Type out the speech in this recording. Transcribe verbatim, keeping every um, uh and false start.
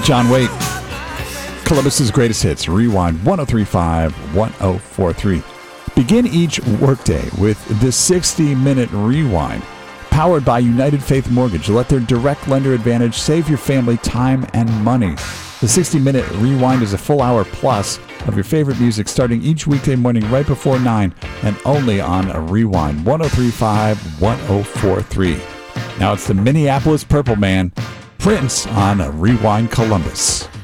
John Waite, Columbus's greatest hits, Rewind one oh three point five, one oh four point three. Begin each workday with the sixty-minute Rewind, powered by United Faith Mortgage. Let their direct lender advantage save your family time and money. The sixty-minute Rewind is a full hour plus of your favorite music starting each weekday morning right before nine and only on a Rewind one oh three point five, one oh four point three. Now it's the Minneapolis Purple Man, Prince on a Rewind Columbus.